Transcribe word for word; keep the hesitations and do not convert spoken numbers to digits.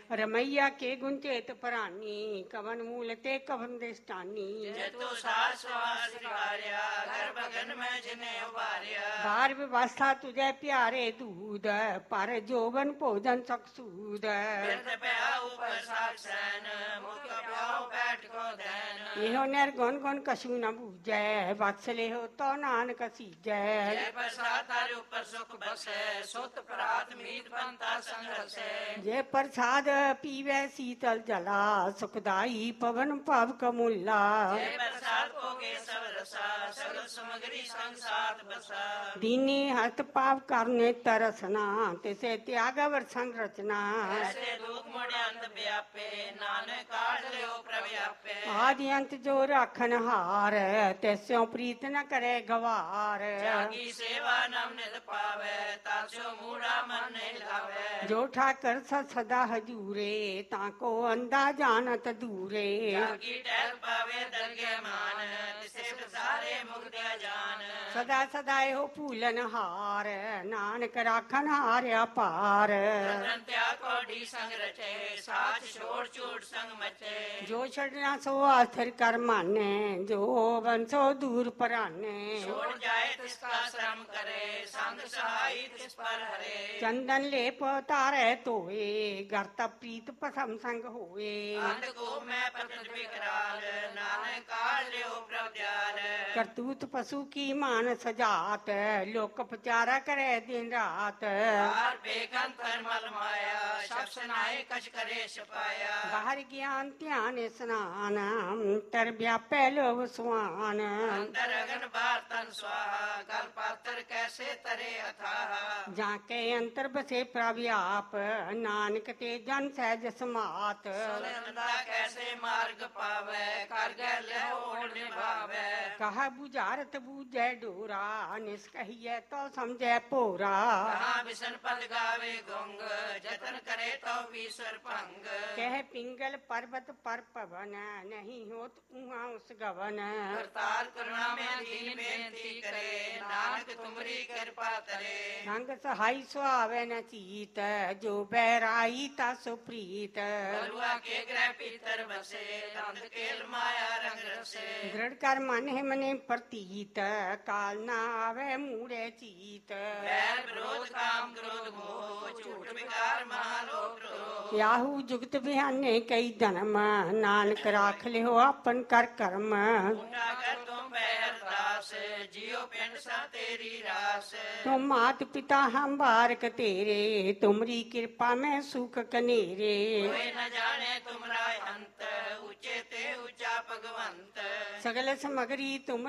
रमैया के गुंचेत परानी कवन मूल ते कवन देस्टानी जेतु सास वास सिखारिया घर बगन में जिने उबारिया बार व्यवस्था तुझे प्यारे दूध पर जोवन भोजन सकसूद बिरध प्या ऊपर साक्षन मुख प्याओ बैठ को दैन एहो निर्गुण गुण कछु न बूझै वत्सले हो तो नानक सीजै जय प्रसाद तारे ऊपर सुख बसे सुत प्रात मीत बनता संघर्षे जे प्रसाद पीवे शीतल जला सुखदाई पवन पाव कमुल्ला जय प्रसाद भोगे सब रसा सगल सामग्री संग साथ बसा दीनी हस्त पाव करने तरसना तिसे त्यागवर संरचना ऐसे दुख मोड़े अंत व्यापे नानक काढ़ लियो प्रव्यापे आदि अंत जो राखन हार त्यसों प्रीत न करे गवार जागी सेवा नम निध पावे तासो मूढ़ा मन नहीं लावे जो ठाकर सत सदा हजूरे ताको अंधा जानत दूरे जागी टहल पावे दरगे मान तिसे प्रसारे मुक्त जान सदा सदाए हो फूलन हार नानक राखन हार्या पार रतन त्याग कोडी संग रचे साच छोड़ चूट संग मचे जो छड़ना सो आस्थिर कर माने जो वंशो दूर पराने छोड़ जाए तिसका श्रम करे संग सहाई तिस पर हरे चंदन ले तारे तोए गर्त प्रीत पसम संग होए अंत को मैं पतन विकराल नानक काढ़ लियो प्रव्याल करतूत पशु की मान सजात लोक प्रचारा करे दिन रात बाहर बेखन थर्मल माया सब सुनाए कछ करे छपाया बाहर ज्ञान ध्यान स्नान अंतर व्यापै लोभ सुआन अंदर अगन बार तन स्वाहा गल पात्र कैसे तरे अथाह जाके अंतर बसे प्रव्याप नानक ते जन सहज समात सुनंदा कैसे मार्ग पावे कर गए ले ओढ़ निभावे कहा बुझारत बूझे डोरा निष्कहिए तो समझे पोरा कहाँ बिसन पद गावे गुंग जतन करे तो ईश्वर भंग कह पिंगल पर्वत पर पवन नहीं होत उहाँ उस गवन करतार करुणा में दीन बेनती करे नानक तुमरी कृपा तरे संग सहाई सुहावे न चीत जो बैराई ता सुप्रीत बलुआ के ग्रह पीतर बसे दंत केल माया रंग रसे दृढ़ कर मन है मने प्रतीत काल ना आवे मूढ़े चीत बैर विरोध काम क्रोध मोह झूठ विकार महालोभ रोह याहू जुगत बिहाने कई जन्म नानक राख ले हो अपन कर कर्म उठा कर तुम पैर दास जियो पिंड सा तेरी रास तुम मात पिता हम बारक तेरे तुमरी कृपा में सुख कनेरे कोई न जाने तुमरा अंत ऊंचे ते ऊंचा भगवंत सगल समगरी तुम